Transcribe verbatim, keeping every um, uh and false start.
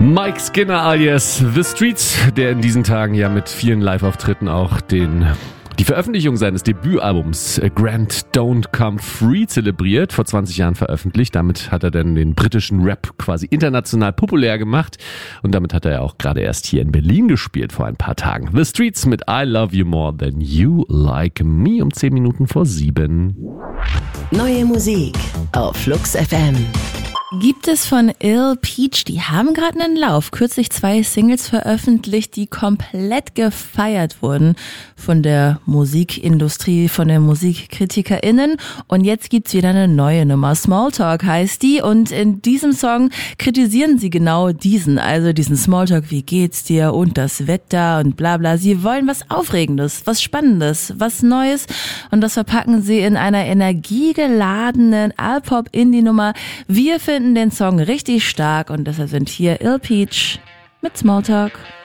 Mike Skinner alias The Streets, der in diesen Tagen ja mit vielen Live-Auftritten auch den die Veröffentlichung seines Debütalbums A Grand Don't Come Free zelebriert, vor zwanzig Jahren veröffentlicht. Damit hat er dann den britischen Rap quasi international populär gemacht und damit hat er ja auch gerade erst hier in Berlin gespielt vor ein paar Tagen. The Streets mit I Love You More Than You Like Me um zehn Minuten vor sieben. Neue Musik auf Flux F M. Gibt es von Ill Peach, die haben gerade einen Lauf, kürzlich zwei Singles veröffentlicht, die komplett gefeiert wurden von der Musikindustrie, von den MusikkritikerInnen und jetzt gibt's wieder eine neue Nummer, Smalltalk heißt die und in diesem Song kritisieren sie genau diesen, also diesen Smalltalk, wie geht's dir und das Wetter und bla bla, sie wollen was Aufregendes, was Spannendes, was Neues und das verpacken sie in einer energiegeladenen Alpop-Indie-Nummer. Wir finden den Song richtig stark und deshalb sind hier Ill Peach mit Smalltalk.